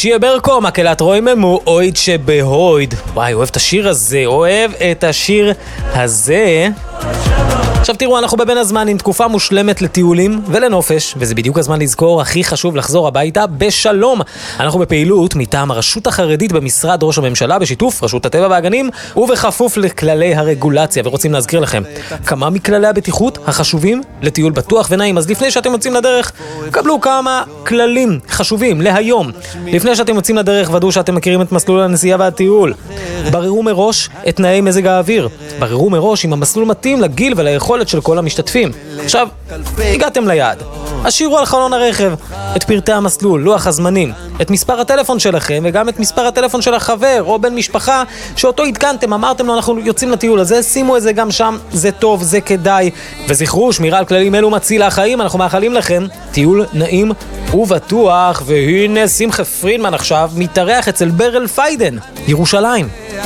שיהיה ברקו, מקהלת רוממו, אוהד שבהויד. וואי, אוהב את השיר הזה, אוהב את השיר הזה. עכשיו תראו, אנחנו בבין הזמן עם תקופה מושלמת לטיולים ולנופש, וזה בדיוק הזמן לזכור, הכי חשוב לחזור הביתה בשלום. אנחנו בפעילות מטעם הרשות החרדית במשרד ראש הממשלה, בשיתוף רשות הטבע והגנים, ובכפוף לכללי הרגולציה, ורוצים להזכיר לכם כמה מכללי הבטיחות החשובים לטיול בטוח ונעים. אז לפני שאתם יוצאים לדרך, קבלו כמה כללים חשובים להיום. לפני שאתם יוצאים לדרך, ודאו שאתם מכירים את מסלול הנסיעה והטיול. בררו מראש את תנאי מזג האוויר. בררו מראש אם המסלול מתאים לגיל וליכולת של כל המשתתפים. עכשיו, הגעתם ליעד. השאירו על חלון הרכב את פרטי המסלול, לוח הזמנים, את מספר הטלפון שלכם וגם את מספר הטלפון של החבר או בן משפחה שאותו התקנתם, אמרתם לו אנחנו יוצאים לטיול הזה, שימו את זה גם שם, זה טוב, זה כדאי. וזכרו, שמירה על כללים אלו מציל החיים. אנחנו מאחלים לכם טיול נעים ובטוח. והנה שמחה פרידמן עכשיו מתארח אצל ברל פיידן, ירושלים.